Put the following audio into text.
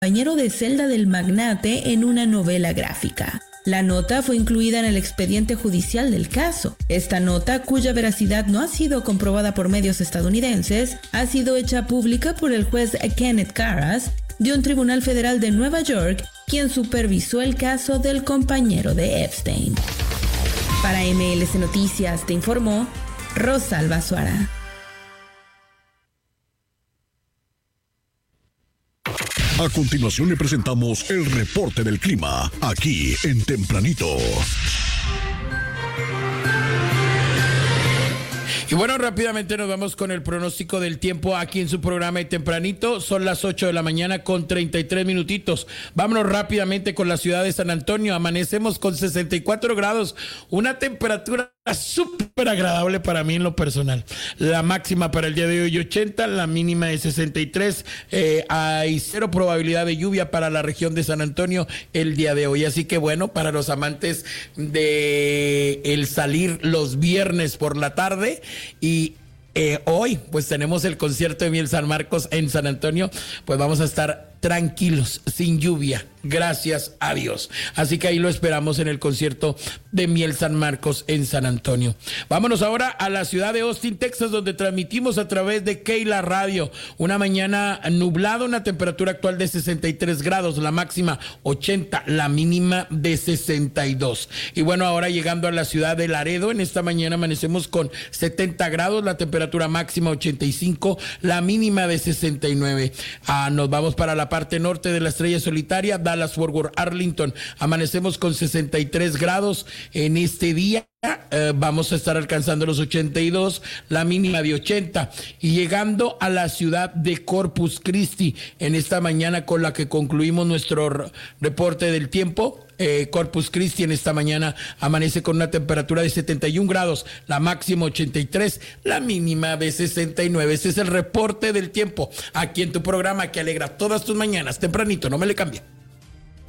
compañero de celda del magnate en una novela gráfica. La nota fue incluida en el expediente judicial del caso. Esta nota, cuya veracidad no ha sido comprobada por medios estadounidenses, ha sido hecha pública por el juez Kenneth Karras de un tribunal federal de Nueva York, quien supervisó el caso del compañero de Epstein. Para MLS Noticias te informó Rosalba Suara. A continuación le presentamos el reporte del clima, aquí en Tempranito. Y bueno, rápidamente nos vamos con el pronóstico del tiempo aquí en su programa de Tempranito. Son las 8 de la mañana con 33 minutitos. Vámonos rápidamente con la ciudad de San Antonio. Amanecemos con 64 grados, una temperatura súper agradable para mí en lo personal. La máxima para el día de hoy 80, la mínima de 63. Hay cero probabilidad de lluvia para la región de San Antonio el día de hoy. Así que bueno, para los amantes de el salir los viernes por la tarde y hoy pues tenemos el concierto de Miel San Marcos en San Antonio, pues vamos a estar tranquilos, sin lluvia, gracias a Dios. Así que ahí lo esperamos en el concierto de Miel San Marcos en San Antonio. Vámonos ahora a la ciudad de Austin, Texas, donde transmitimos a través de Keila Radio. Una mañana nublada, una temperatura actual de 63 grados, la máxima 80, la mínima de 62. Y bueno, ahora llegando a la ciudad de Laredo, en esta mañana amanecemos con 70 grados, la temperatura máxima 85, la mínima de 69. Nos vamos para la parte norte de la estrella solitaria, Dallas, Fort Worth, Arlington. Amanecemos con 63 grados en este día. Vamos a estar alcanzando los 82, la mínima de 80. Y llegando a la ciudad de Corpus Christi, en esta mañana con la que concluimos nuestro reporte del tiempo. Corpus Christi en esta mañana amanece con una temperatura de 71 grados, la máxima 83, la mínima de 69. Ese es el reporte del tiempo aquí en tu programa que alegra todas tus mañanas. Tempranito, no me le cambie.